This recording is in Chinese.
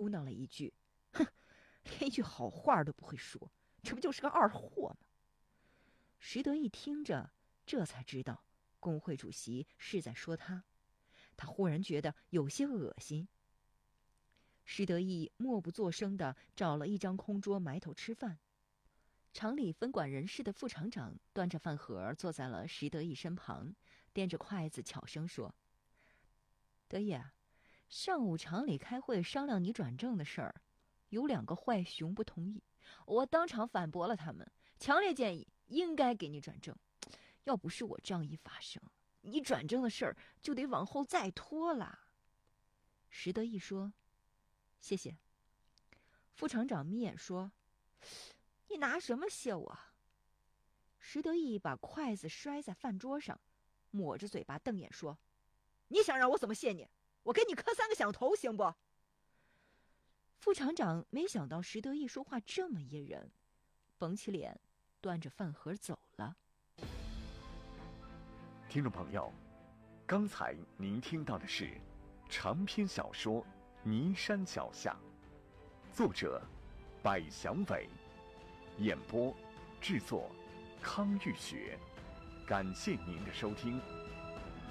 嘟囔了一句：“哼，连一句好话都不会说，这不就是个二货吗？”石德义听着，这才知道工会主席是在说他，他忽然觉得有些恶心。石德义默不作声地找了一张空桌埋头吃饭。厂里分管人事的副厂长端着饭盒坐在了石德义身旁，掂着筷子巧声说：“德义，上午厂里开会商量你转正的事儿，有2个坏熊不同意，我当场反驳了他们，强烈建议应该给你转正。要不是我仗义发声，你转正的事儿就得往后再拖啦。”石德义说：“谢谢。”副厂长眯眼说：“你拿什么谢我？”石德义把筷子摔在饭桌上，抹着嘴巴瞪眼说：“你想让我怎么谢你？我给你磕3个响头行不？”副厂长没想到石德义说话这么噎人，绷起脸端着饭盒走了。 听众朋友，刚才您听到的是长篇小说《尼山脚下》，作者百祥伟，演播制作康玉雪。感谢您的收听。